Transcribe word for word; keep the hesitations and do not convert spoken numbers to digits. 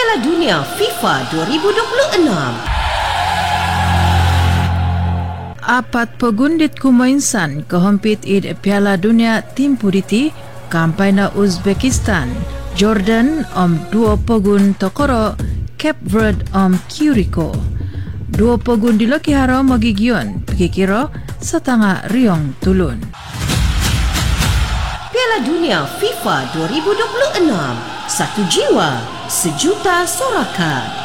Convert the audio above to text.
Piala Dunia FIFA dua ribu dua puluh enam. Apat pegundit kumainsan kehompit id Piala Dunia tim puditi kampai na Uzbekistan, Jordan om dua pegun tokoro, Cape Verde om Curacao. Dua pegun di Lokiharo magigion pikikiro setengah riong tulun. Piala Dunia FIFA dua ribu dua puluh enam. Satu jiwa, sejuta sorakan.